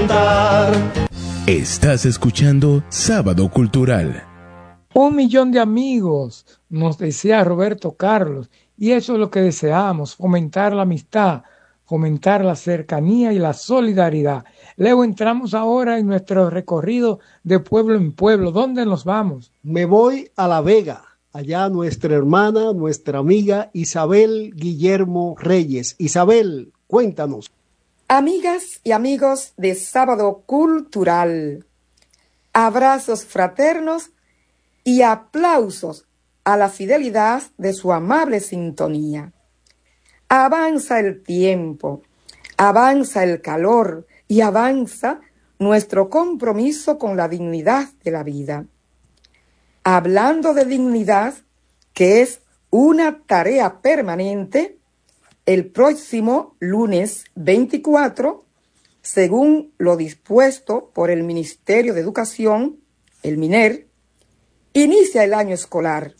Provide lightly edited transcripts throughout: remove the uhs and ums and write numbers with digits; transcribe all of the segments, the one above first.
cantar. Estás escuchando Sábado Cultural. 1 millón de amigos, nos decía Roberto Carlos, y eso es lo que deseamos, fomentar la amistad, fomentar la cercanía y la solidaridad. Luego entramos ahora en nuestro recorrido de pueblo en pueblo. ¿Dónde nos vamos? Me voy a La Vega. Allá nuestra hermana, nuestra amiga Isabel Guillermo Reyes. Isabel, cuéntanos. Amigas y amigos de Sábado Cultural, abrazos fraternos y aplausos a la fidelidad de su amable sintonía. Avanza el tiempo, avanza el calor y avanza nuestro compromiso con la dignidad de la vida. Hablando de dignidad, que es una tarea permanente, el próximo lunes 24, según lo dispuesto por el Ministerio de Educación, el MINER, inicia el año escolar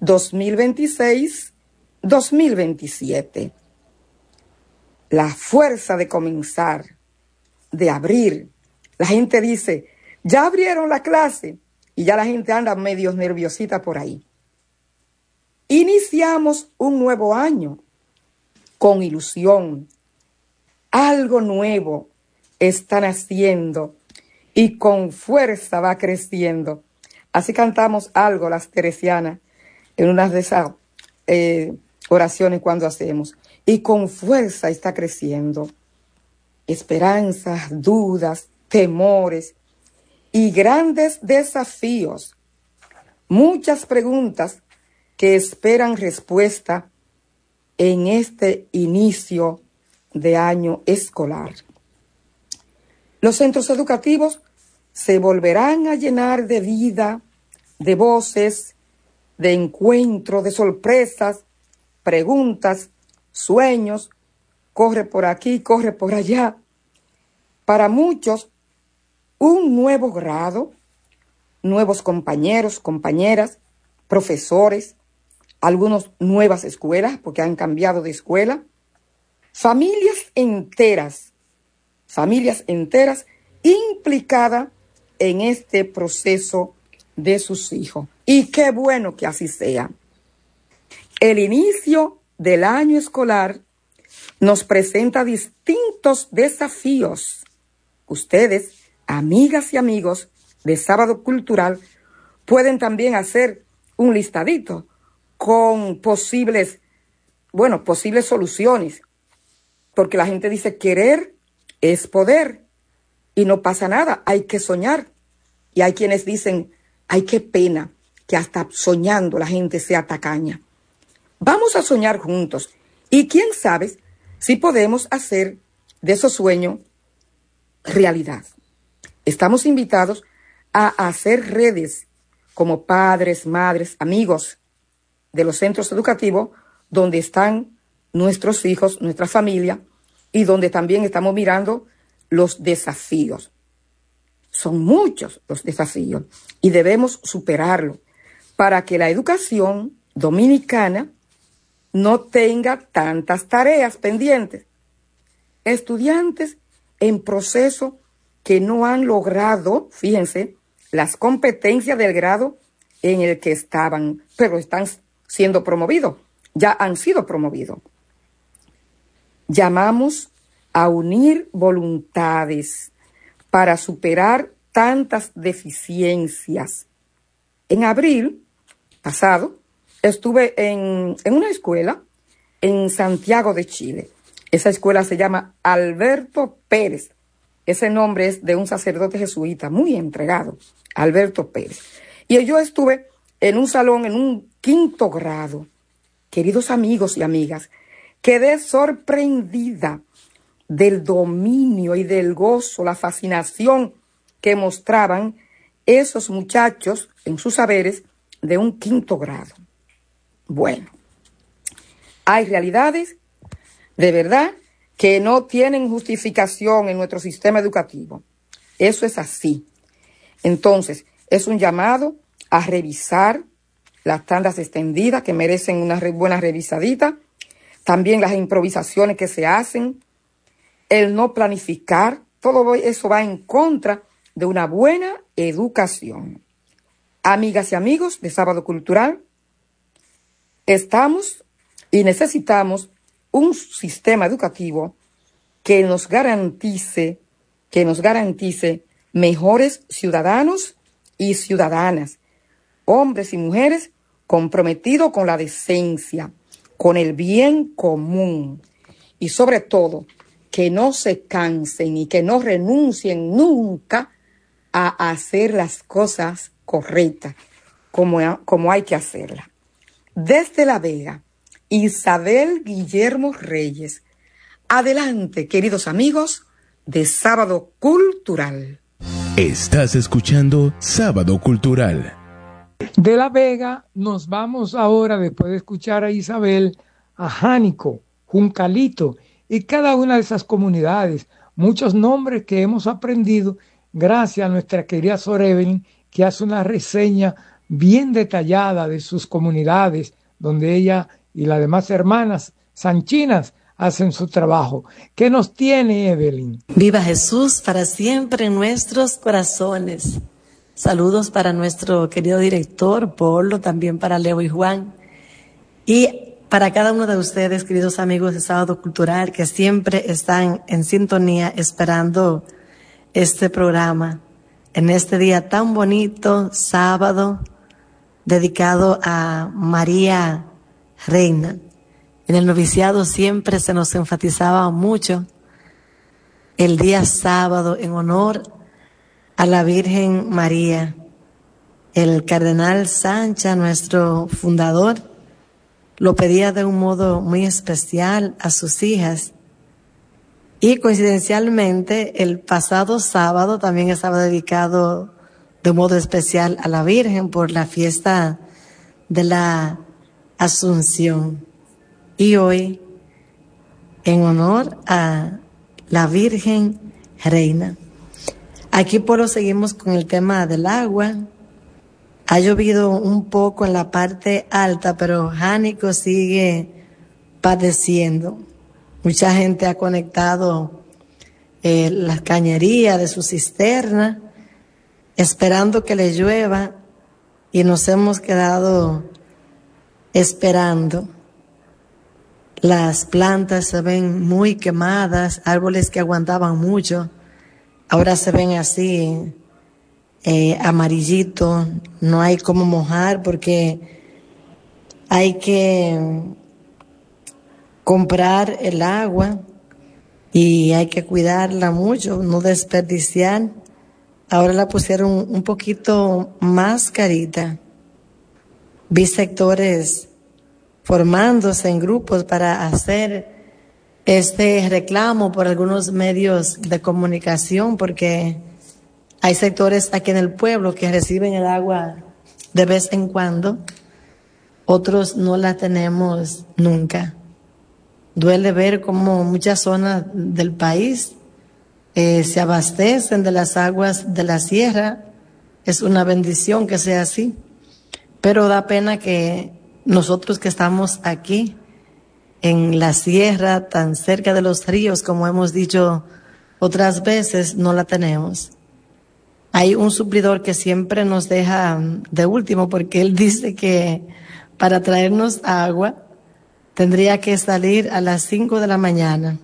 2026-2027. La fuerza de comenzar, de abrir. La gente dice, ya abrieron la clase, y ya la gente anda medio nerviosita por ahí. Iniciamos un nuevo año con ilusión. Algo nuevo están haciendo y con fuerza va creciendo. Así cantamos algo las teresianas en una de esas oraciones cuando hacemos. Y con fuerza está creciendo. Esperanzas, dudas, temores y grandes desafíos. Muchas preguntas que esperan respuesta en este inicio de año escolar. Los centros educativos se volverán a llenar de vida, de voces, de encuentro, de sorpresas, preguntas, sueños, corre por aquí, corre por allá. Para muchos, un nuevo grado, nuevos compañeros, compañeras, profesores, algunos nuevas escuelas, porque han cambiado de escuela, familias enteras implicadas en este proceso de sus hijos. Y qué bueno que así sea. El inicio del año escolar nos presenta distintos desafíos. Ustedes, amigas y amigos de Sábado Cultural, pueden también hacer un listadito con posibles soluciones. Porque la gente dice, querer es poder. Y no pasa nada, hay que soñar. Y hay quienes dicen, ay, qué pena que hasta soñando la gente sea tacaña. Vamos a soñar juntos. Y quién sabe si podemos hacer de esos sueños realidad. Estamos invitados a hacer redes como padres, madres, amigos de los centros educativos donde están nuestros hijos, nuestra familia, y donde también estamos mirando los desafíos. Son muchos los desafíos y debemos superarlos para que la educación dominicana no tenga tantas tareas pendientes. Estudiantes en proceso que no han logrado, fíjense, las competencias del grado en el que estaban, pero están siendo promovidos, ya han sido promovidos. Llamamos a unir voluntades para superar tantas deficiencias. En abril pasado estuve en una escuela en Santiago de Chile. Esa escuela se llama Alberto Pérez. Ese nombre es de un sacerdote jesuita muy entregado, Alberto Pérez. Y yo estuve en un salón en un 5º grado. Queridos amigos y amigas, quedé sorprendida del dominio y del gozo, la fascinación que mostraban esos muchachos en sus saberes de un 5º grado. Bueno, hay realidades de verdad que no tienen justificación en nuestro sistema educativo. Eso es así. Entonces, es un llamado a revisar las tandas extendidas que merecen una buena revisadita, también las improvisaciones que se hacen, el no planificar Todo eso va en contra de una buena educación. Amigas y amigos de Sábado Cultural, estamos y necesitamos un sistema educativo que nos garantice mejores ciudadanos y ciudadanas, hombres y mujeres comprometidos con la decencia, con el bien común y sobre todo que no se cansen y que no renuncien nunca a hacer las cosas correctas como hay que hacerlas. Desde La Vega, Isabel Guillermo Reyes. Adelante, queridos amigos de Sábado Cultural. Estás escuchando Sábado Cultural. De La Vega nos vamos ahora, después de escuchar a Isabel, a Jánico, Juncalito y cada una de esas comunidades, muchos nombres que hemos aprendido gracias a nuestra querida Sor Evelyn, que hace una reseña bien detallada de sus comunidades, donde ella y las demás hermanas sanchinas hacen su trabajo. ¿Qué nos tiene, Evelyn? Viva Jesús para siempre en nuestros corazones. Saludos para nuestro querido director, Polo, también para Leo y Juan. Y para cada uno de ustedes, queridos amigos de Sábado Cultural, que siempre están en sintonía esperando este programa en este día tan bonito, sábado, dedicado a María Reina. En el noviciado siempre se nos enfatizaba mucho el día sábado en honor a la Virgen María. El cardenal Sancha, nuestro fundador, lo pedía de un modo muy especial a sus hijas. Y coincidencialmente, el pasado sábado también estaba dedicado de modo especial a la Virgen por la fiesta de la Asunción. Y hoy, en honor a la Virgen Reina. Aquí por seguimos con el tema del agua. Ha llovido un poco en la parte alta, pero Jánico sigue padeciendo. Mucha gente ha conectado las cañerías de su cisterna, esperando que le llueva, y nos hemos quedado esperando. Las plantas se ven muy quemadas, árboles que aguantaban mucho, ahora se ven así, amarillitos, no hay cómo mojar porque hay que comprar el agua y hay que cuidarla mucho, no desperdiciar. Ahora la pusieron un poquito más carita. Vi sectores formándose en grupos para hacer este reclamo por algunos medios de comunicación, porque hay sectores aquí en el pueblo que reciben el agua de vez en cuando, otros no la tenemos nunca. Duele ver cómo muchas zonas del país se abastecen de las aguas de la sierra. Es una bendición que sea así, pero da pena que nosotros que estamos aquí en la sierra, tan cerca de los ríos, como hemos dicho otras veces, no la tenemos. Hay un suplidor que siempre nos deja de último, porque él dice que para traernos agua tendría que salir a las 5 de la mañana.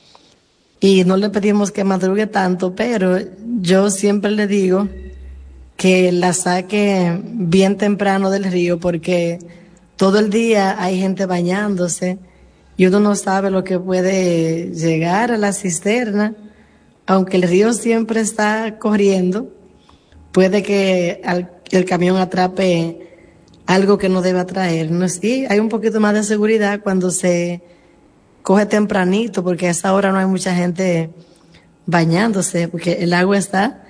Y no le pedimos que madrugue tanto, pero yo siempre le digo que la saque bien temprano del río, porque todo el día hay gente bañándose y uno no sabe lo que puede llegar a la cisterna. Aunque el río siempre está corriendo, puede que el camión atrape algo que no debe traernos. Y hay un poquito más de seguridad cuando se coge tempranito, porque a esa hora no hay mucha gente bañándose, porque el agua está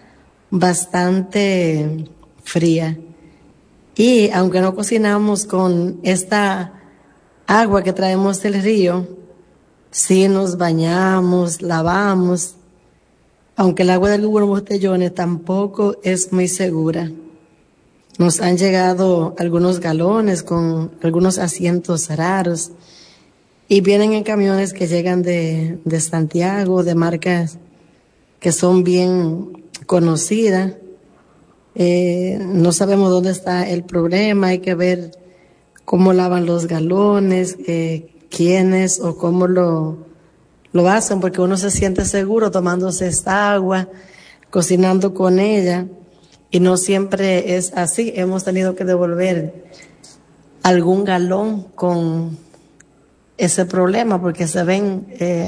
bastante fría. Y aunque no cocinamos con esta agua que traemos del río, sí nos bañamos, lavamos, aunque el agua de algunos botellones tampoco es muy segura. Nos han llegado algunos galones con algunos asientos raros y vienen en camiones que llegan de Santiago, de marcas que son bien conocidas. No sabemos dónde está el problema, hay que ver cómo lavan los galones, quiénes o cómo lo hacen, porque uno se siente seguro tomándose esta agua, cocinando con ella, y no siempre es así. Hemos tenido que devolver algún galón con ese problema, porque se ven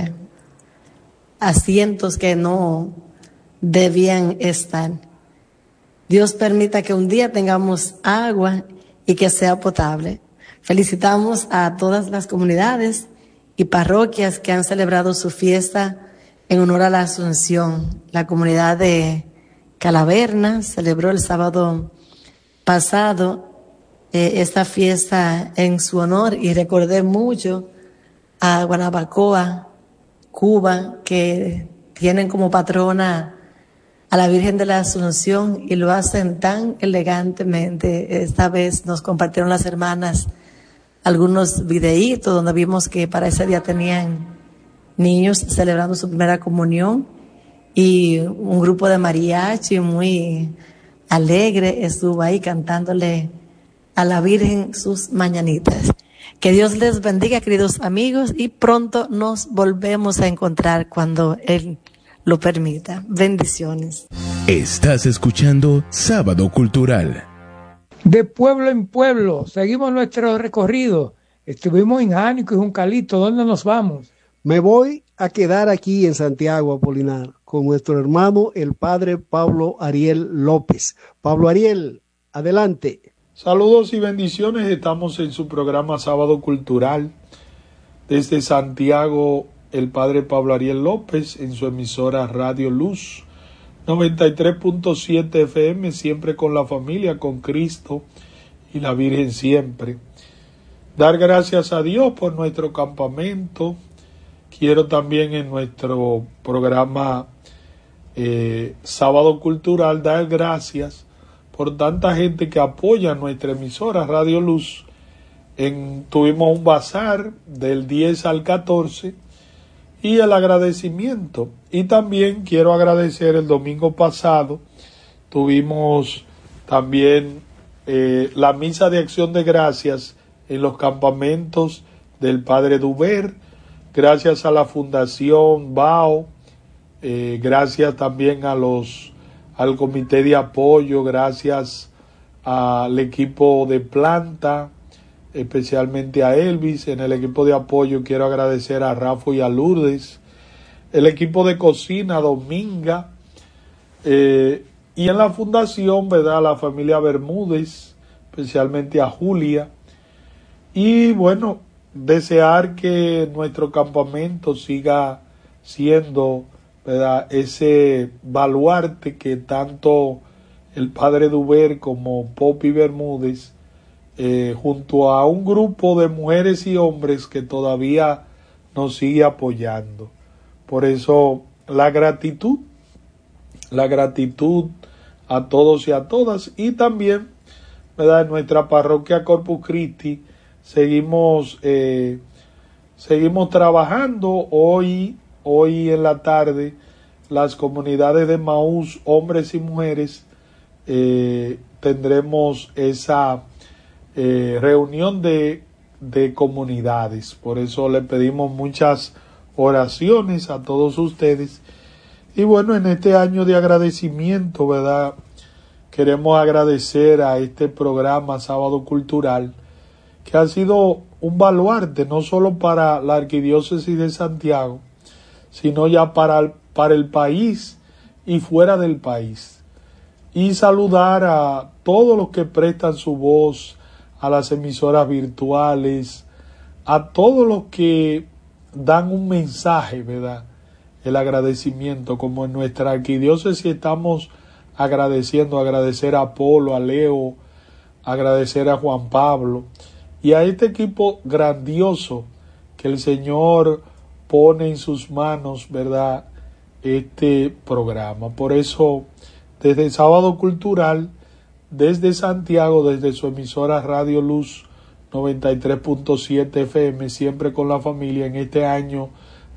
asientos que no debían estar. Dios permita que un día tengamos agua y que sea potable. Felicitamos a todas las comunidades y parroquias que han celebrado su fiesta en honor a la Asunción. La comunidad de Calaverna celebró el sábado pasado esta fiesta en su honor, y recordé mucho a Guanabacoa, Cuba, que tienen como patrona a la Virgen de la Asunción y lo hacen tan elegantemente. Esta vez nos compartieron las hermanas algunos videitos donde vimos que para ese día tenían niños celebrando su primera comunión, y un grupo de mariachi muy alegre estuvo ahí cantándole a la Virgen sus mañanitas. Que Dios les bendiga, queridos amigos, y pronto nos volvemos a encontrar cuando Él lo permita. Bendiciones. Estás escuchando Sábado Cultural. De pueblo en pueblo, seguimos nuestro recorrido. Estuvimos en Jánico y Juncalito. ¿Dónde nos vamos? Me voy a quedar aquí en Santiago, Apolinar, con nuestro hermano, el padre Pablo Ariel López. Pablo Ariel, adelante. Saludos y bendiciones. Estamos en su programa Sábado Cultural. Desde Santiago, el padre Pablo Ariel López, en su emisora Radio Luz 93.7 FM, siempre con la familia, con Cristo y la Virgen siempre. Dar gracias a Dios por nuestro campamento. Quiero también en nuestro programa Sábado Cultural dar gracias por tanta gente que apoya nuestra emisora Radio Luz. Tuvimos un bazar del 10 al 14 y el agradecimiento. Y también quiero agradecer, el domingo pasado tuvimos también la misa de acción de gracias en los campamentos del Padre Duber, gracias a la Fundación BAO, gracias también al Comité de Apoyo, gracias al equipo de planta, especialmente a Elvis. En el equipo de apoyo quiero agradecer a Rafa y a Lourdes, el equipo de cocina, Dominga, y en la fundación, ¿verdad?, la familia Bermúdez, especialmente a Julia. Y bueno, desear que nuestro campamento siga siendo, ¿verdad?, ese baluarte que tanto el padre Duber como Popi Bermúdez, junto a un grupo de mujeres y hombres que todavía nos sigue apoyando. Por eso la gratitud a todos y a todas. Y también, ¿verdad?, en nuestra parroquia Corpus Christi seguimos trabajando. Hoy en la tarde las comunidades de Maús, hombres y mujeres, tendremos esa reunión de comunidades. Por eso le pedimos muchas oraciones a todos ustedes. Y bueno, en este año de agradecimiento, ¿verdad?, queremos agradecer a este programa Sábado Cultural, que ha sido un baluarte no solo para la Arquidiócesis de Santiago, sino ya para el país y fuera del país. Y saludar a todos los que prestan su voz, a las emisoras virtuales, a todos los que dan un mensaje, ¿verdad?, el agradecimiento, como en nuestra arquidiócesis estamos agradecer a Apolo, a Leo, agradecer a Juan Pablo y a este equipo grandioso que el Señor pone en sus manos, ¿verdad?, este programa. Por eso, desde Sábado Cultural, desde Santiago, desde su emisora Radio Luz 93.7 FM, siempre con la familia, en este año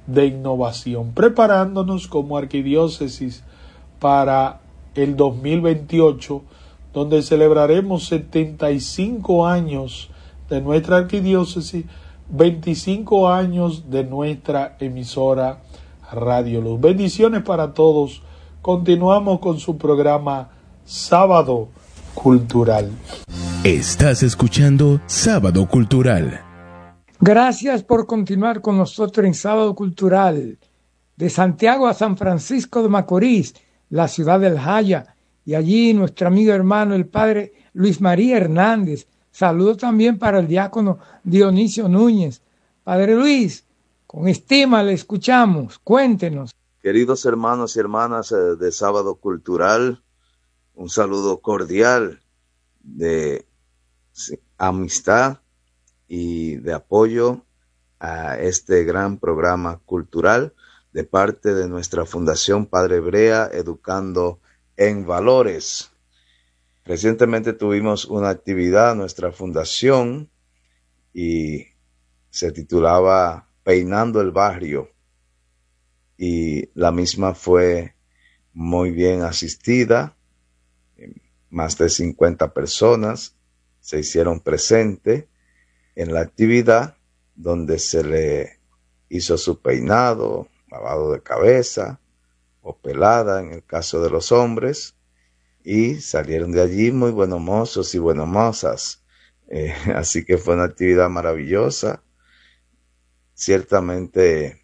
de innovación, preparándonos como arquidiócesis para el 2028, donde celebraremos 75 años de nuestra arquidiócesis, 25 años de nuestra emisora Radio Luz. Bendiciones para todos. Continuamos con su programa Sábado Cultural. Estás escuchando Sábado Cultural. Gracias por continuar con nosotros en Sábado Cultural. De Santiago a San Francisco de Macorís, la ciudad del Jaya, y allí nuestro amigo hermano, el padre Luis María Hernández. Saludo también para el diácono Dionisio Núñez. Padre Luis, con estima le escuchamos. Cuéntenos. Queridos hermanos y hermanas de Sábado Cultural, un saludo cordial de amistad y de apoyo a este gran programa cultural de parte de nuestra Fundación Padre Hebrea Educando en Valores. Recientemente tuvimos una actividad, nuestra fundación, y se titulaba Peinando el Barrio, y la misma fue muy bien asistida. Más de 50 personas se hicieron presentes en la actividad, donde se le hizo su peinado, lavado de cabeza o pelada en el caso de los hombres, y salieron de allí muy buenos mozos y buenas mozas. Así que fue una actividad maravillosa. Ciertamente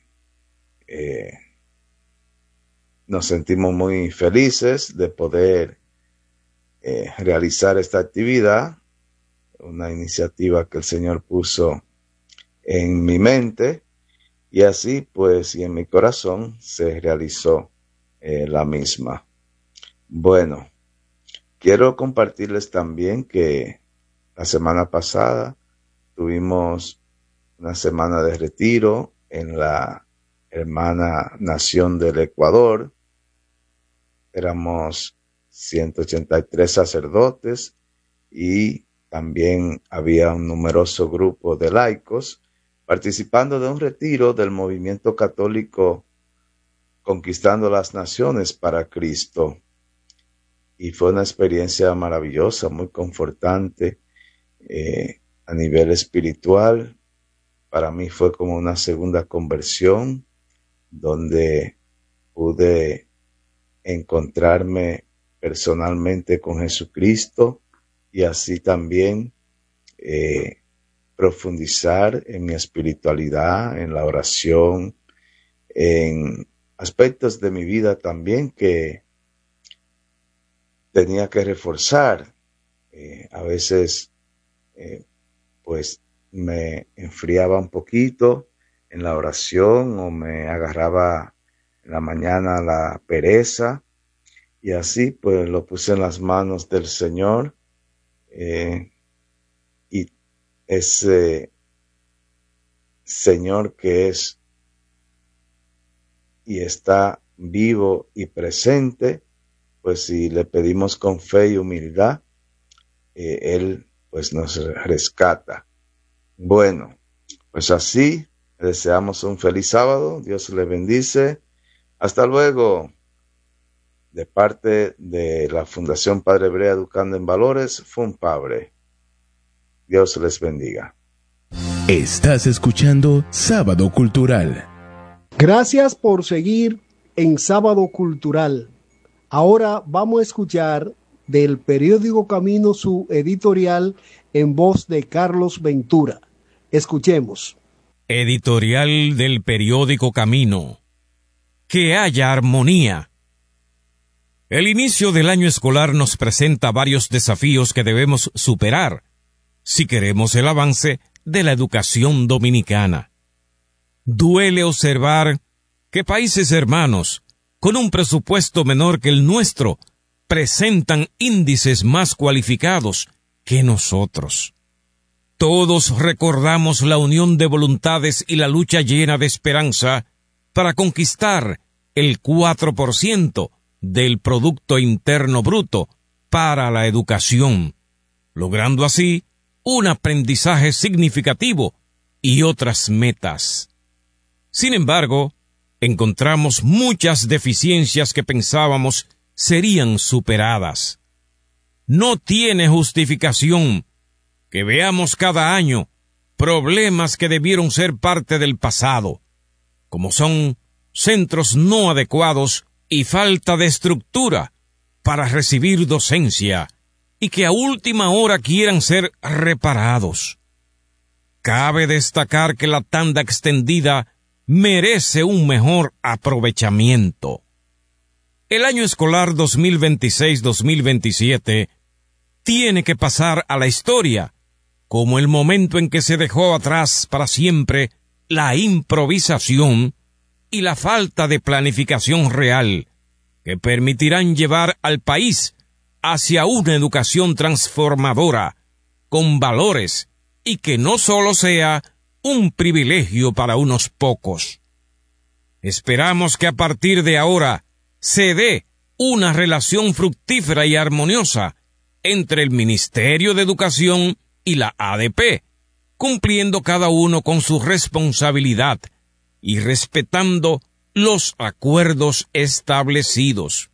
nos sentimos muy felices de poder realizar esta actividad, una iniciativa que el Señor puso en mi mente, y así pues y en mi corazón se realizó la misma. Bueno, quiero compartirles también que la semana pasada tuvimos una semana de retiro en la hermana nación del Ecuador. Éramos 183 sacerdotes y también había un numeroso grupo de laicos participando de un retiro del movimiento católico Conquistando las Naciones para Cristo. Y fue una experiencia maravillosa, muy confortante a nivel espiritual. Para mí fue como una segunda conversión, donde pude encontrarme personalmente con Jesucristo y así también profundizar en mi espiritualidad, en la oración, en aspectos de mi vida también que tenía que reforzar. A veces pues me enfriaba un poquito en la oración o me agarraba en la mañana la pereza, y así pues lo puse en las manos del Señor, y ese Señor que es y está vivo y presente, pues si le pedimos con fe y humildad, Él pues nos rescata. Bueno, pues así, deseamos un feliz sábado, Dios le bendice, hasta luego. De parte de la Fundación Padre Hebrea Educando en Valores, FUNPABRE. Dios les bendiga. Estás escuchando Sábado Cultural. Gracias por seguir en Sábado Cultural. Ahora vamos a escuchar del periódico Camino su editorial en voz de Carlos Ventura. Escuchemos. Editorial del periódico Camino. Que haya armonía. El inicio del año escolar nos presenta varios desafíos que debemos superar si queremos el avance de la educación dominicana. Duele observar que países hermanos, con un presupuesto menor que el nuestro, presentan índices más cualificados que nosotros. Todos recordamos la unión de voluntades y la lucha llena de esperanza para conquistar el 4% del Producto Interno Bruto para la educación, logrando así un aprendizaje significativo y otras metas. Sin embargo, encontramos muchas deficiencias que pensábamos serían superadas. No tiene justificación que veamos cada año problemas que debieron ser parte del pasado, como son centros no adecuados y falta de estructura para recibir docencia, y que a última hora quieran ser reparados. Cabe destacar que la tanda extendida merece un mejor aprovechamiento. El año escolar 2026-2027 tiene que pasar a la historia como el momento en que se dejó atrás para siempre la improvisación y la falta de planificación real, que permitirán llevar al país hacia una educación transformadora, con valores, y que no solo sea un privilegio para unos pocos. Esperamos que a partir de ahora se dé una relación fructífera y armoniosa entre el Ministerio de Educación y la ADP, cumpliendo cada uno con su responsabilidad y respetando los acuerdos establecidos.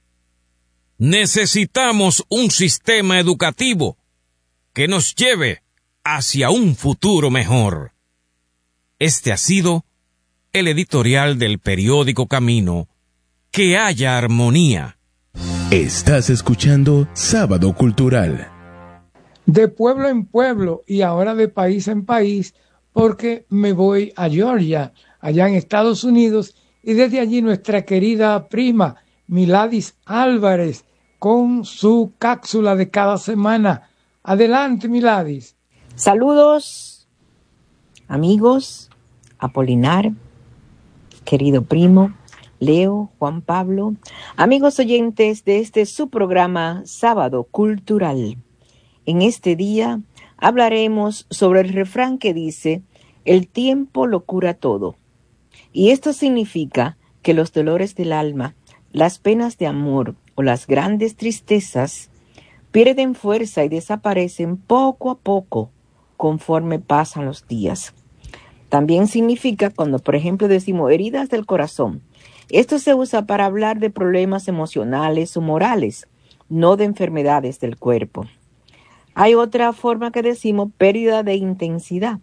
Necesitamos un sistema educativo que nos lleve hacia un futuro mejor. Este ha sido el editorial del periódico Camino. Que haya armonía. Estás escuchando Sábado Cultural. De pueblo en pueblo y ahora de país en país, porque me voy a Georgia, allá en Estados Unidos, y desde allí nuestra querida prima Miladis Álvarez con su cápsula de cada semana. Adelante, Miladis. Saludos, amigos, Apolinar, querido primo, Leo, Juan Pablo, amigos oyentes de este su programa Sábado Cultural. En este día hablaremos sobre el refrán que dice: el tiempo lo cura todo. Y esto significa que los dolores del alma, las penas de amor o las grandes tristezas pierden fuerza y desaparecen poco a poco conforme pasan los días. También significa cuando, por ejemplo, decimos heridas del corazón. Esto se usa para hablar de problemas emocionales o morales, no de enfermedades del cuerpo. Hay otra forma que decimos pérdida de intensidad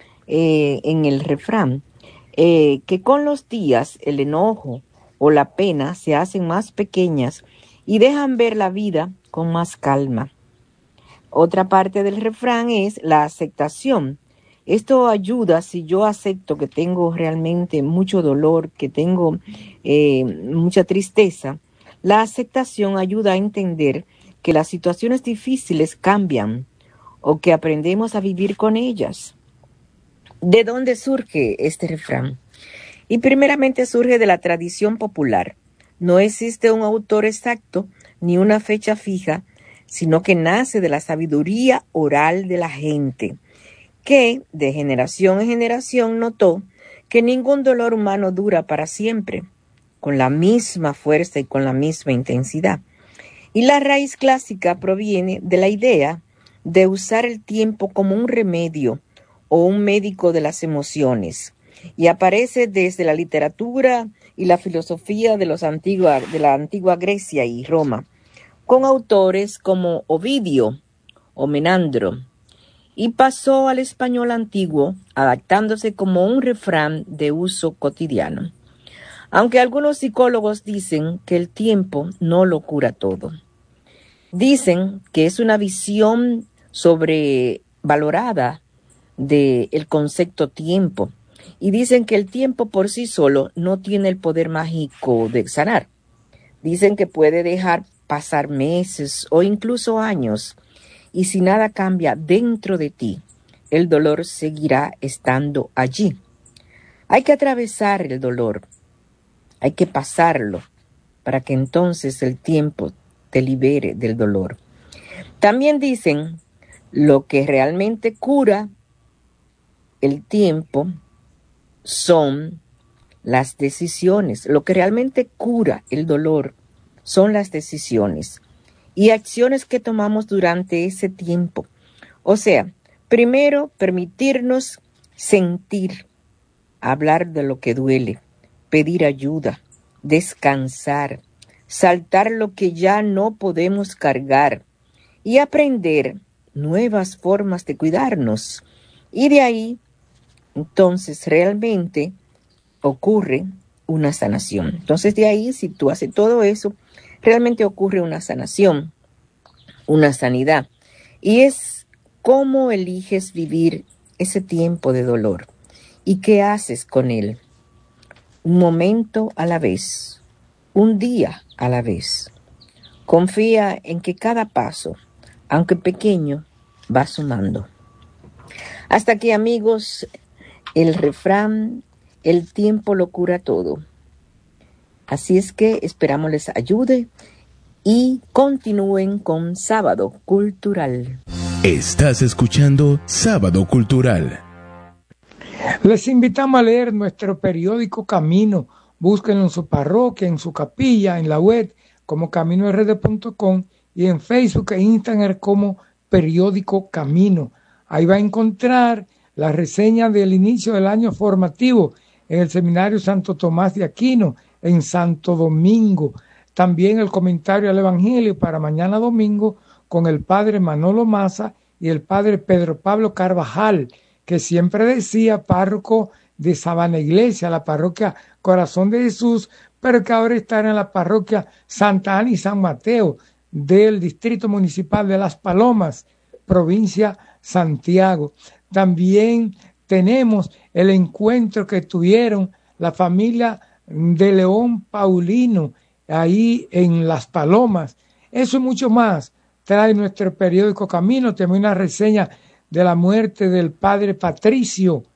en el refrán, que con los días el enojo o la pena se hacen más pequeñas y dejan ver la vida con más calma. Otra parte del refrán es la aceptación. Esto ayuda si yo acepto que tengo realmente mucho dolor, que tengo mucha tristeza. La aceptación ayuda a entender que las situaciones difíciles cambian o que aprendemos a vivir con ellas. ¿De dónde surge este refrán? Y primeramente surge de la tradición popular. No existe un autor exacto ni una fecha fija, sino que nace de la sabiduría oral de la gente, que de generación en generación notó que ningún dolor humano dura para siempre, con la misma fuerza y con la misma intensidad. Y la raíz clásica proviene de la idea de usar el tiempo como un remedio o un médico de las emociones, y aparece desde la literatura y la filosofía de la antigua Grecia y Roma, con autores como Ovidio o Menandro, y pasó al español antiguo, adaptándose como un refrán de uso cotidiano. Aunque algunos psicólogos dicen que el tiempo no lo cura todo. Dicen que es una visión sobrevalorada del concepto tiempo, y dicen que el tiempo por sí solo no tiene el poder mágico de sanar. Dicen que puede dejar pasar meses o incluso años, y si nada cambia dentro de ti, el dolor seguirá estando allí. Hay que atravesar el dolor, hay que pasarlo, para que entonces el tiempo te libere del dolor. También dicen, lo que realmente cura el tiempo son las decisiones. Lo que realmente cura el dolor son las decisiones y acciones que tomamos durante ese tiempo. O sea, primero permitirnos sentir hablar de lo que duele, pedir ayuda, descansar, saltar lo que ya no podemos cargar y aprender nuevas formas de cuidarnos. Y de ahí, entonces, realmente ocurre una sanación. Entonces, de ahí, si tú haces todo eso, realmente ocurre una sanación, una sanidad. Y es cómo eliges vivir ese tiempo de dolor y qué haces con él. Un momento a la vez, un día a la vez. Confía en que cada paso, aunque pequeño, va sumando. Hasta aquí, amigos, el refrán, el tiempo lo cura todo. Así es que esperamos les ayude y continúen con Sábado Cultural. Estás escuchando Sábado Cultural. Les invitamos a leer nuestro periódico Camino. Búsquenlo en su parroquia, en su capilla, en la web como CaminoRD.com y en Facebook e Instagram como Periódico Camino. Ahí va a encontrar la reseña del inicio del año formativo en el Seminario Santo Tomás de Aquino en Santo Domingo. También el comentario al Evangelio para mañana domingo con el padre Manolo Maza y el padre Pedro Pablo Carvajal, que siempre decía párroco de Sabana Iglesia, la parroquia Corazón de Jesús, pero que ahora está en la parroquia Santa Ana y San Mateo del Distrito Municipal de Las Palomas, provincia Santiago. También tenemos el encuentro que tuvieron la familia de León Paulino ahí en Las Palomas. Eso y mucho más trae nuestro periódico Camino. También una reseña de la muerte del padre Patricio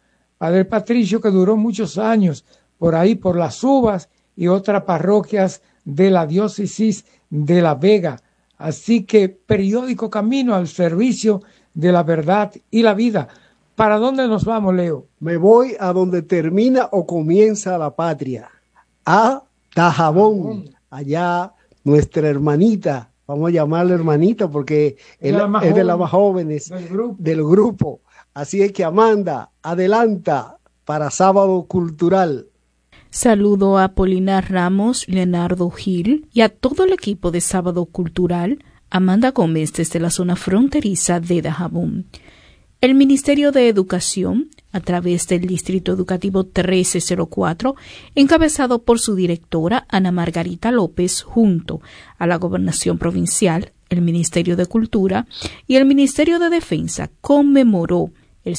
que duró muchos años por ahí, por Las Uvas y otras parroquias de la diócesis de La Vega. Así que periódico Camino al servicio de la verdad y la vida. ¿Para dónde nos vamos, Leo? Me voy a donde termina o comienza la patria, a Dajabón. Allá nuestra hermanita, vamos a llamarla hermanita porque es de las más jóvenes del grupo. Así es que, Amanda, adelanta para Sábado Cultural. Saludo a Apolinar Ramos, Leonardo Gil y a todo el equipo de Sábado Cultural. Amanda Gómez desde la zona fronteriza de Dajabón. El Ministerio de Educación, a través del Distrito Educativo 1304, encabezado por su directora Ana Margarita López, junto a la Gobernación Provincial, el Ministerio de Cultura y el Ministerio de Defensa, conmemoró el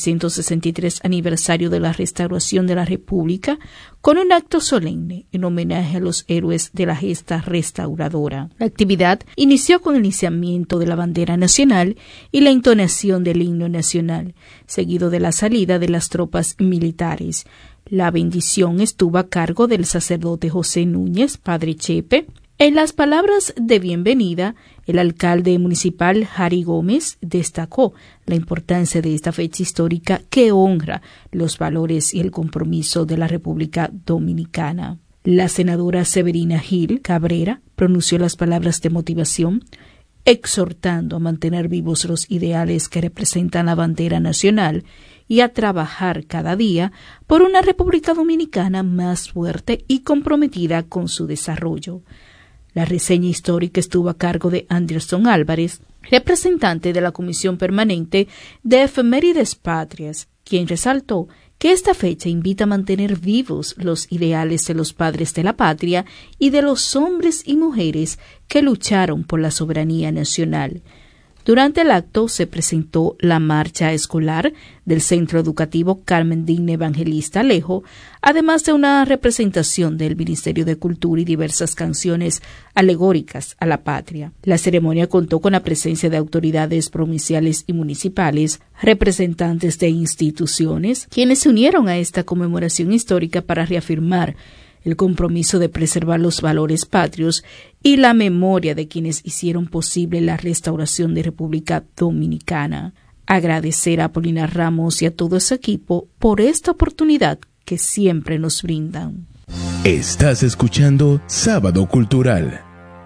163 aniversario de la restauración de la República con un acto solemne en homenaje a los héroes de la gesta restauradora. La actividad inició con el izamiento de la bandera nacional y la entonación del himno nacional, seguido de la salida de las tropas militares. La bendición estuvo a cargo del sacerdote José Núñez, padre Chepe. En las palabras de bienvenida, el alcalde municipal Jari Gómez destacó la importancia de esta fecha histórica que honra los valores y el compromiso de la República Dominicana. La senadora Severina Gil Cabrera pronunció las palabras de motivación, exhortando a mantener vivos los ideales que representan la bandera nacional y a trabajar cada día por una República Dominicana más fuerte y comprometida con su desarrollo. La reseña histórica estuvo a cargo de Anderson Álvarez, representante de la Comisión Permanente de Efemérides Patrias, quien resaltó que esta fecha invita a mantener vivos los ideales de los padres de la patria y de los hombres y mujeres que lucharon por la soberanía nacional. Durante el acto se presentó la marcha escolar del Centro Educativo Carmen Digne Evangelista Alejo, además de una representación del Ministerio de Cultura y diversas canciones alegóricas a la patria. La ceremonia contó con la presencia de autoridades provinciales y municipales, representantes de instituciones, quienes se unieron a esta conmemoración histórica para reafirmar el compromiso de preservar los valores patrios y la memoria de quienes hicieron posible la restauración de República Dominicana. Agradecer a Apolinar Ramos y a todo su equipo por esta oportunidad que siempre nos brindan. Estás escuchando Sábado Cultural.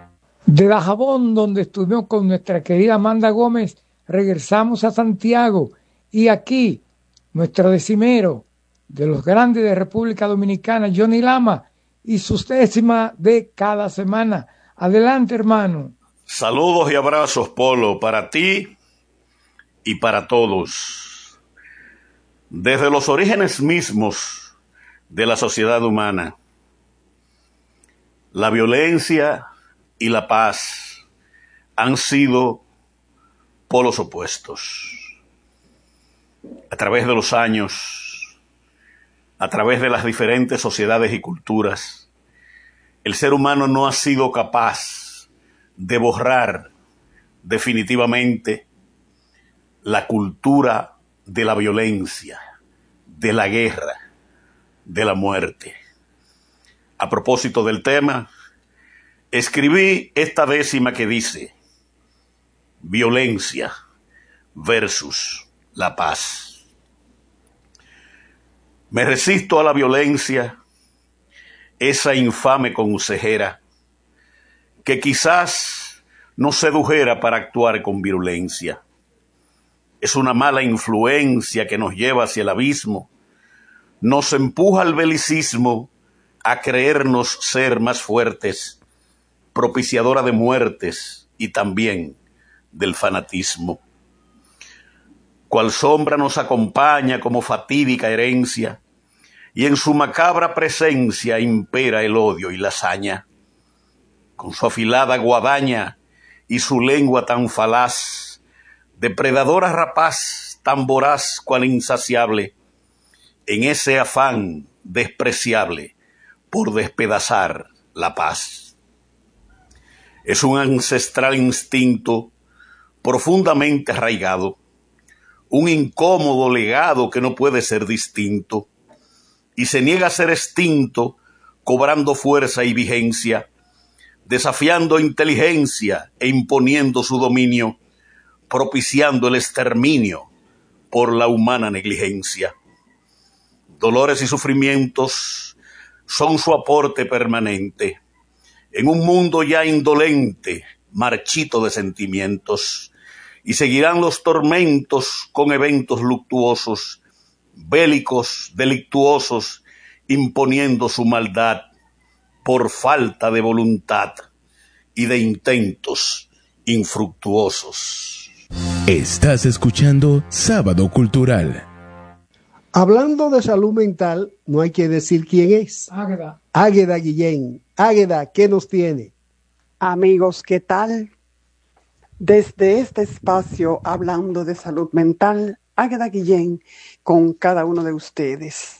De Dajabón, donde estuvimos con nuestra querida Amanda Gómez, regresamos a Santiago y aquí nuestro decimero de los grandes de República Dominicana, Johnny Lama, y sus décimas de cada semana. Adelante, hermano. Saludos y abrazos, Polo, para ti y para todos. Desde los orígenes mismos de la sociedad humana, la violencia y la paz han sido polos opuestos. A través de los años, a través de las diferentes sociedades y culturas, el ser humano no ha sido capaz de borrar definitivamente la cultura de la violencia, de la guerra, de la muerte. A propósito del tema, escribí esta décima que dice: violencia versus la paz. Me resisto a la violencia, esa infame consejera que quizás nos sedujera para actuar con virulencia. Es una mala influencia que nos lleva hacia el abismo, nos empuja al belicismo, a creernos ser más fuertes, propiciadora de muertes y también del fanatismo. Cual sombra nos acompaña como fatídica herencia, y en su macabra presencia impera el odio y la saña. Con su afilada guadaña y su lengua tan falaz, depredadora rapaz, tan voraz cual insaciable, en ese afán despreciable por despedazar la paz. Es un ancestral instinto profundamente arraigado, un incómodo legado que no puede ser distinto, y se niega a ser extinto, cobrando fuerza y vigencia, desafiando inteligencia e imponiendo su dominio, propiciando el exterminio por la humana negligencia. Dolores y sufrimientos son su aporte permanente, en un mundo ya indolente, marchito de sentimientos, y seguirán los tormentos con eventos luctuosos, bélicos, delictuosos, imponiendo su maldad por falta de voluntad y de intentos infructuosos. Estás escuchando Sábado Cultural. Hablando de salud mental, no hay que decir quién es. Águeda Guillén. Águeda, ¿qué nos tiene? Amigos, ¿qué tal? Desde este espacio, hablando de salud mental, Águeda Guillén con cada uno de ustedes.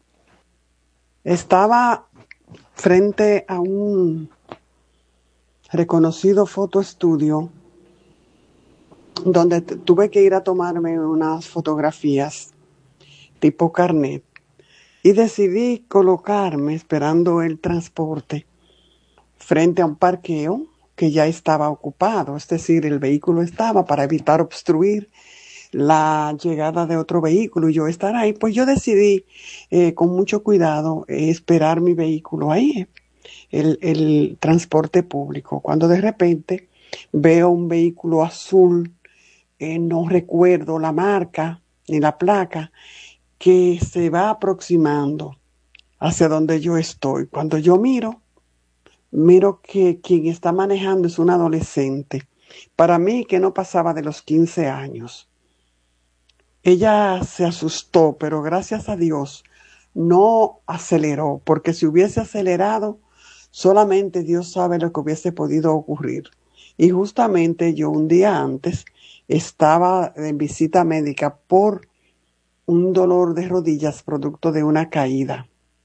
Estaba frente a un reconocido fotoestudio donde tuve que ir a tomarme unas fotografías tipo carnet y decidí colocarme esperando el transporte frente a un parqueo que ya estaba ocupado, es decir, el vehículo estaba para evitar obstruir la llegada de otro vehículo y yo estar ahí. Pues yo decidí con mucho cuidado esperar mi vehículo ahí, el transporte público, cuando de repente veo un vehículo azul, no recuerdo la marca ni la placa, que se va aproximando hacia donde yo estoy. Cuando yo miro que quien está manejando es un adolescente, para mí que no pasaba de los 15 años. Ella se asustó, pero gracias a Dios no aceleró, porque si hubiese acelerado, solamente Dios sabe lo que hubiese podido ocurrir. Y justamente yo un día antes estaba en visita médica por un dolor de rodillas producto de una caída.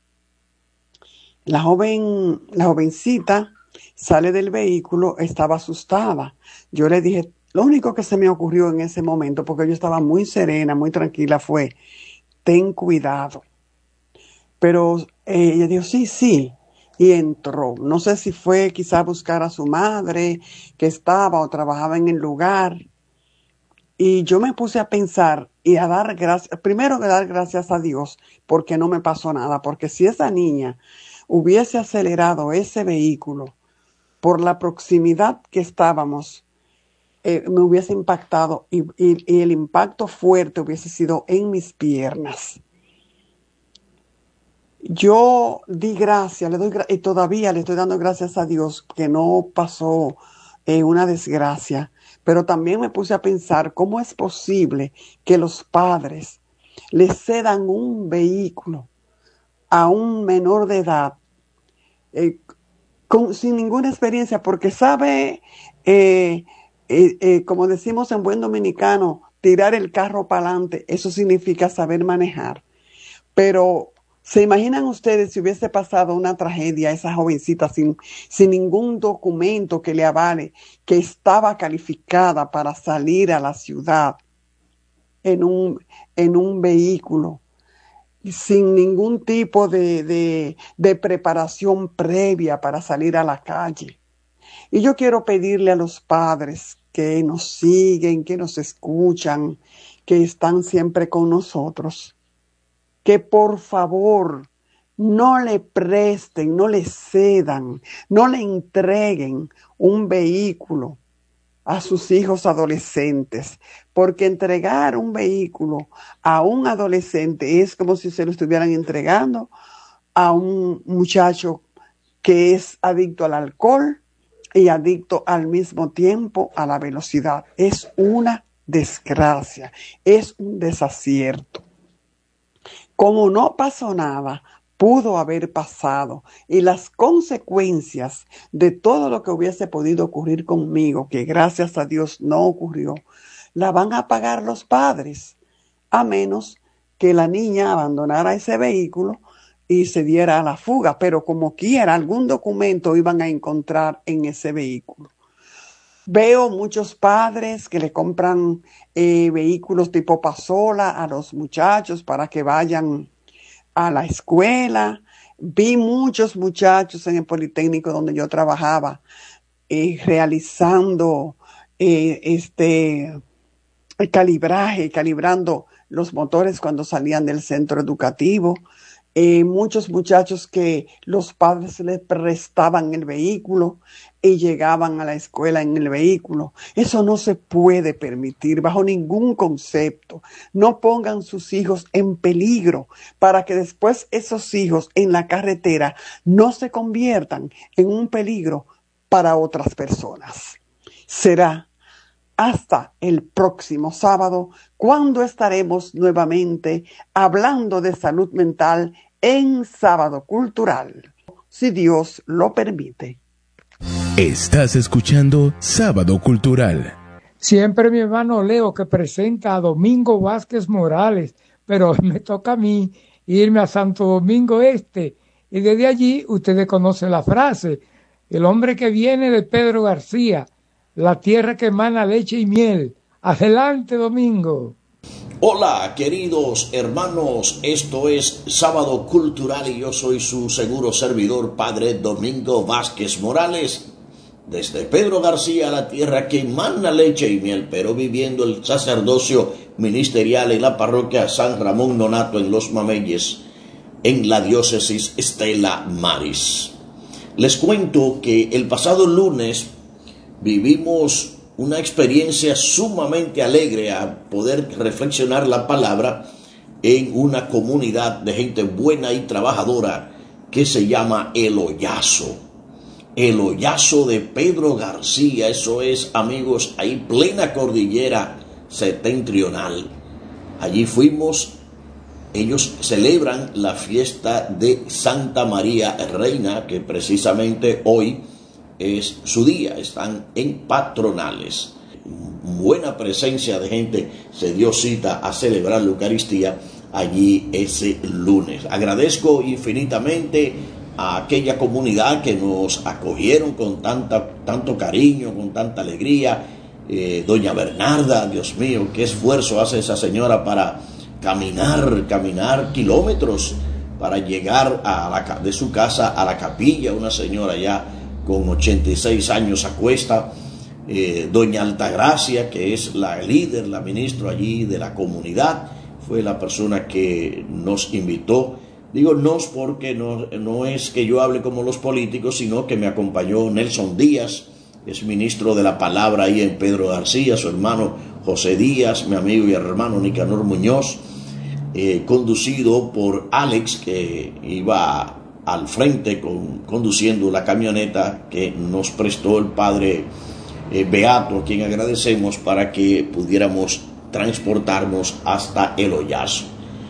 La jovencita sale del vehículo, estaba asustada. Yo le dije, lo único que se me ocurrió en ese momento, porque yo estaba muy serena, muy tranquila, fue, ten cuidado. Pero ella dijo, sí, y entró. No sé si fue quizá a buscar a su madre, que estaba o trabajaba en el lugar. Y yo me puse a pensar y a dar gracias, primero que dar gracias a Dios, porque no me pasó nada, porque si esa niña hubiese acelerado ese vehículo por la proximidad que estábamos, me hubiese impactado y el impacto fuerte hubiese sido en mis piernas. Yo di gracias, y todavía le estoy dando gracias a Dios que no pasó una desgracia, pero también me puse a pensar cómo es posible que los padres le cedan un vehículo a un menor de edad sin ninguna experiencia, porque sabe, como decimos en buen dominicano, tirar el carro para adelante. Eso significa saber manejar. Pero ¿se imaginan ustedes si hubiese pasado una tragedia a esa jovencita sin ningún documento que le avale que estaba calificada para salir a la ciudad en un vehículo, sin ningún tipo de preparación previa para salir a la calle? Y yo quiero pedirle a los padres que nos siguen, que nos escuchan, que están siempre con nosotros, que por favor no le presten, no le cedan, no le entreguen un vehículo a sus hijos adolescentes, porque entregar un vehículo a un adolescente es como si se lo estuvieran entregando a un muchacho que es adicto al alcohol y adicto al mismo tiempo a la velocidad. Es una desgracia, es un desacierto. Como no pasó nada, pudo haber pasado, y las consecuencias de todo lo que hubiese podido ocurrir conmigo, que gracias a Dios no ocurrió, la van a pagar los padres, a menos que la niña abandonara ese vehículo y se diera a la fuga, pero como quiera, algún documento iban a encontrar en ese vehículo. Veo muchos padres que le compran vehículos tipo pasola a los muchachos para que vayan a la escuela. Vi muchos muchachos en el Politécnico donde yo trabajaba realizando el calibrando los motores cuando salían del centro educativo. Muchos muchachos que los padres les prestaban el vehículo y llegaban a la escuela en el vehículo. Eso no se puede permitir bajo ningún concepto. No pongan sus hijos en peligro para que después esos hijos en la carretera no se conviertan en un peligro para otras personas. Será hasta el próximo sábado, cuando estaremos nuevamente hablando de salud mental en Sábado Cultural, si Dios lo permite. Estás escuchando Sábado Cultural. Siempre mi hermano Leo, que presenta a Domingo Vázquez Morales, pero me toca a mí irme a Santo Domingo Este, y desde allí ustedes conocen la frase: el hombre que viene de Pedro García, la tierra que emana leche y miel. Adelante, Domingo. Hola, queridos hermanos, esto es Sábado Cultural y yo soy su seguro servidor, Padre Domingo Vázquez Morales, desde Pedro García, la tierra que emana leche y miel, pero viviendo el sacerdocio ministerial en la parroquia San Ramón Nonato en Los Mameyes, en la diócesis Stella Maris. Les cuento que el pasado lunes vivimos una experiencia sumamente alegre a poder reflexionar la palabra en una comunidad de gente buena y trabajadora que se llama El Hoyazo. El Hoyazo de Pedro García, eso es, amigos, ahí plena cordillera septentrional. Allí fuimos, ellos celebran la fiesta de Santa María Reina, que precisamente hoy es su día, están en patronales. Buena presencia de gente se dio cita a celebrar la Eucaristía allí ese lunes. Agradezco infinitamente a aquella comunidad que nos acogieron con tanto cariño, con tanta alegría. Doña Bernarda, Dios mío, qué esfuerzo hace esa señora para caminar kilómetros para llegar de su casa a la capilla. Una señora ya con 86 años a cuesta. Doña Altagracia, que es la líder, la ministra allí de la comunidad, fue la persona que nos invitó. Digo nos porque no es que yo hable como los políticos, sino que me acompañó Nelson Díaz, es ministro de la palabra ahí en Pedro García, su hermano José Díaz, mi amigo y hermano Nicanor Muñoz, conducido por Alex, que iba al frente conduciendo la camioneta que nos prestó el padre Beato, a quien agradecemos, para que pudiéramos transportarnos hasta El Hoyazo.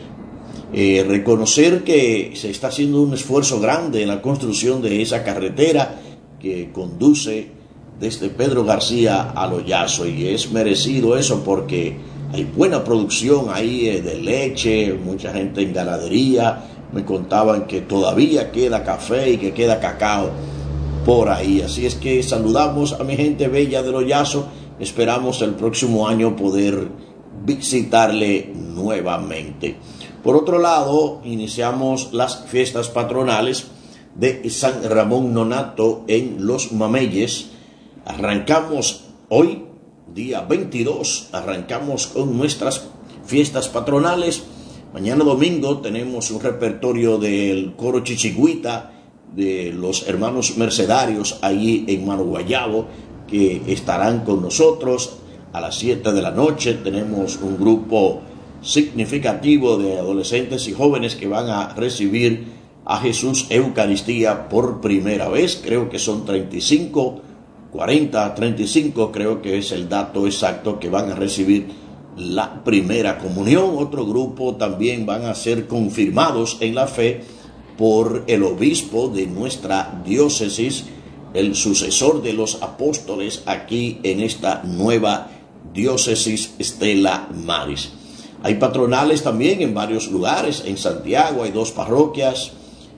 Reconocer que se está haciendo un esfuerzo grande en la construcción de esa carretera que conduce desde Pedro García al Hoyazo, y es merecido eso porque hay buena producción ahí de leche, mucha gente en ganadería. Me contaban que todavía queda café y que queda cacao por ahí. Así es que saludamos a mi gente bella del Hoyazo. Esperamos el próximo año poder visitarle nuevamente. Por otro lado, iniciamos las fiestas patronales de San Ramón Nonato en Los Mameyes. Arrancamos hoy, día 22, arrancamos con nuestras fiestas patronales. Mañana domingo tenemos un repertorio del coro Chichigüita de los hermanos mercedarios allí en Mano Guayabo, que estarán con nosotros a las 7 de la noche. Tenemos un grupo significativo de adolescentes y jóvenes que van a recibir a Jesús Eucaristía por primera vez. Creo que son 35, 40, 35, creo que es el dato exacto, que van a recibir la primera comunión. Otro grupo también van a ser confirmados en la fe por el obispo de nuestra diócesis, el sucesor de los apóstoles aquí en esta nueva diócesis Stella Maris. Hay patronales también en varios lugares. En Santiago hay 2 parroquias.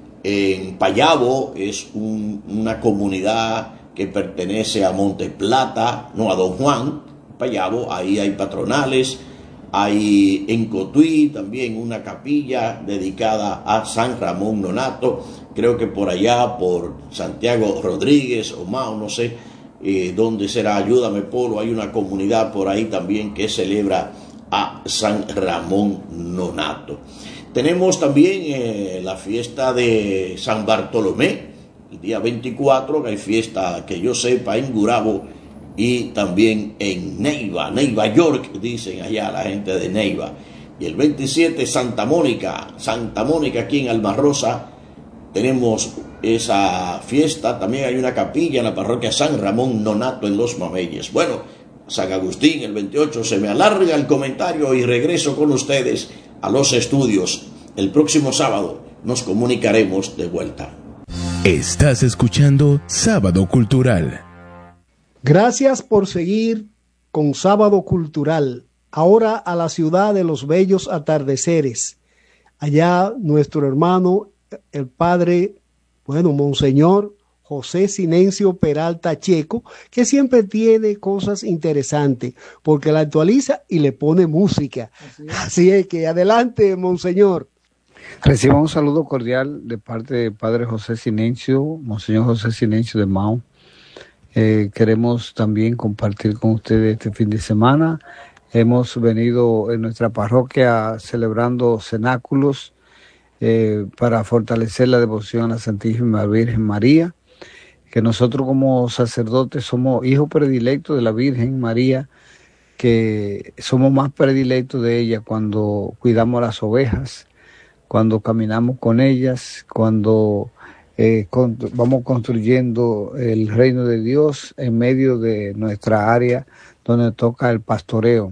En Payabo es una comunidad que pertenece a Monte Plata, no, a Don Juan. Payabo, ahí hay patronales. Hay en Cotuí también una capilla dedicada a San Ramón Nonato. Creo que por allá, por Santiago Rodríguez o Mao, no sé dónde será, ayúdame Polo, hay una comunidad por ahí también que celebra a San Ramón Nonato. Tenemos también la fiesta de San Bartolomé, el día 24, que hay fiesta, que yo sepa, en Gurabo y también en Neiva, York, dicen allá la gente de Neiva. Y el 27, Santa Mónica aquí en Almarrosa, tenemos esa fiesta. También hay una capilla en la parroquia San Ramón Nonato en Los Mameyes. Bueno, San Agustín el 28, se me alarga el comentario y regreso con ustedes a los estudios. El próximo sábado nos comunicaremos de vuelta. Estás escuchando Sábado Cultural. Gracias por seguir con Sábado Cultural. Ahora a la ciudad de los bellos atardeceres. Allá nuestro hermano, el padre, Monseñor José Sinencio Peralta Checo, que siempre tiene cosas interesantes, porque la actualiza y le pone música. Así es que adelante, Monseñor. Reciba un saludo cordial de parte del padre José Sinencio, Monseñor José Sinencio de Mao. Queremos también compartir con ustedes este fin de semana. Hemos venido en nuestra parroquia celebrando cenáculos para fortalecer la devoción a la Santísima Virgen María, que nosotros como sacerdotes somos hijos predilectos de la Virgen María, que somos más predilectos de ella cuando cuidamos las ovejas, cuando caminamos con ellas, cuando vamos construyendo el reino de Dios en medio de nuestra área donde toca el pastoreo.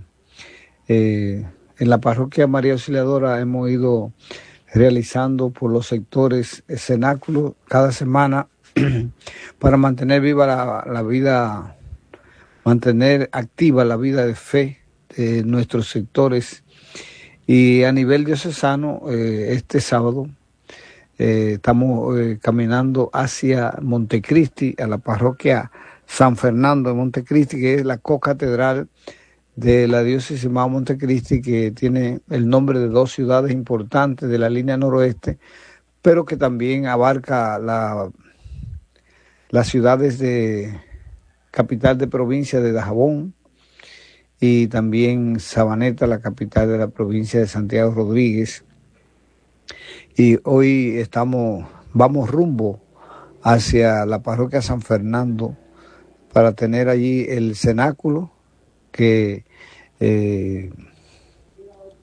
En la parroquia María Auxiliadora hemos ido realizando por los sectores cenáculos cada semana para mantener viva la vida, mantener activa la vida de fe de nuestros sectores. Y a nivel diocesano, este sábado estamos caminando hacia Montecristi, a la parroquia San Fernando de Montecristi, que es la cocatedral de la diócesis de Montecristi, que tiene el nombre de 2 ciudades importantes de la línea noroeste, pero que también abarca las ciudades de capital de provincia de Dajabón, y también Sabaneta, la capital de la provincia de Santiago Rodríguez. Y hoy vamos rumbo hacia la parroquia San Fernando para tener allí el cenáculo que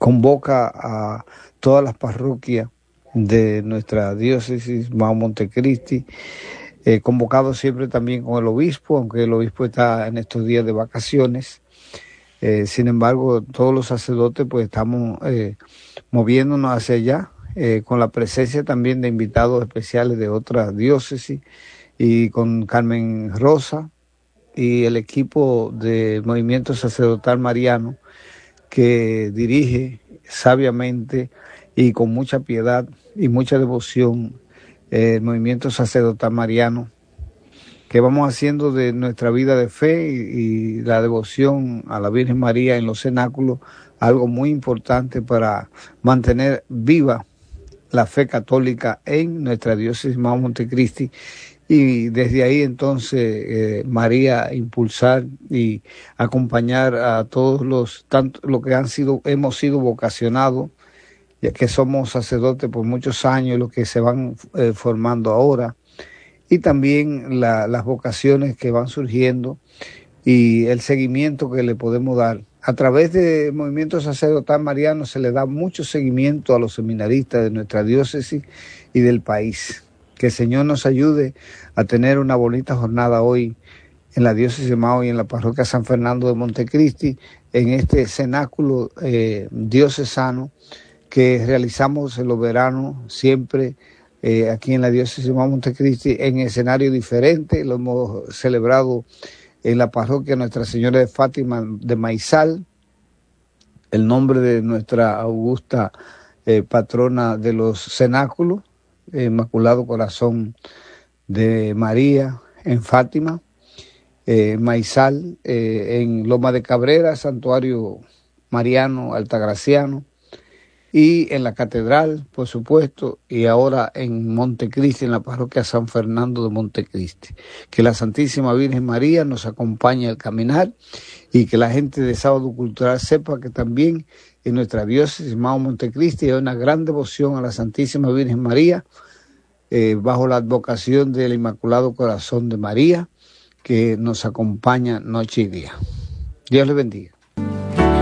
convoca a todas las parroquias de nuestra diócesis Mao Montecristi, convocado siempre también con el obispo, aunque el obispo está en estos días de vacaciones. Sin embargo, todos los sacerdotes pues estamos moviéndonos hacia allá, con la presencia también de invitados especiales de otras diócesis, y con Carmen Rosa y el equipo de Movimiento Sacerdotal Mariano, que dirige sabiamente y con mucha piedad y mucha devoción el Movimiento Sacerdotal Mariano, que vamos haciendo de nuestra vida de fe y la devoción a la Virgen María en los cenáculos algo muy importante para mantener viva la fe católica en nuestra diócesis Mao Montecristi, y desde ahí entonces María impulsar y acompañar a todos los, tanto los que hemos sido vocacionados, ya que somos sacerdotes por muchos años, los que se van formando ahora, y también las vocaciones que van surgiendo y el seguimiento que le podemos dar. A través del Movimiento Sacerdotal Mariano se le da mucho seguimiento a los seminaristas de nuestra diócesis y del país. Que el Señor nos ayude a tener una bonita jornada hoy en la diócesis de Mao y en la parroquia San Fernando de Montecristi, en este cenáculo diocesano que realizamos en los veranos siempre aquí en la diócesis de Mao Montecristi, en escenario diferente. Lo hemos celebrado en la parroquia Nuestra Señora de Fátima de Maizal, el nombre de nuestra augusta patrona de los cenáculos, Inmaculado Corazón de María en Fátima, Maizal, en Loma de Cabrera, Santuario Mariano Altagraciano, y en la catedral, por supuesto, y ahora en Montecristi, en la parroquia San Fernando de Montecristi. Que la Santísima Virgen María nos acompañe al caminar, y que la gente de Sábado Cultural sepa que también en nuestra diócesis Mao Montecristi hay una gran devoción a la Santísima Virgen María, bajo la advocación del Inmaculado Corazón de María, que nos acompaña noche y día. Dios les bendiga.